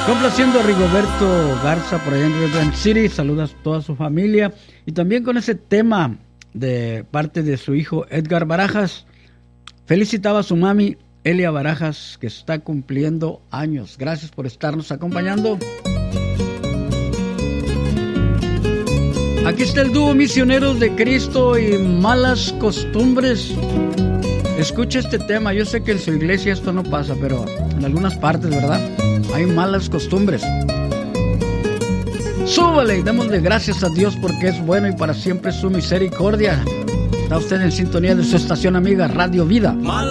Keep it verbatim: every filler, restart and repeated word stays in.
Complaciendo a Rigoberto Garza por allá en Redland City, saludas a toda su familia y también con ese tema de parte de su hijo Edgar Barajas. Felicitaba a su mami Elia Barajas, que está cumpliendo años. Gracias por estarnos acompañando. Aquí está el dúo Misioneros de Cristo y Malas Costumbres. Escucha este tema. Yo sé que en su iglesia esto no pasa, pero en algunas partes, ¿verdad?, hay malas costumbres. Súbale y démosle gracias a Dios porque es bueno y para siempre su misericordia. Está usted en sintonía de su estación amiga Radio Vida.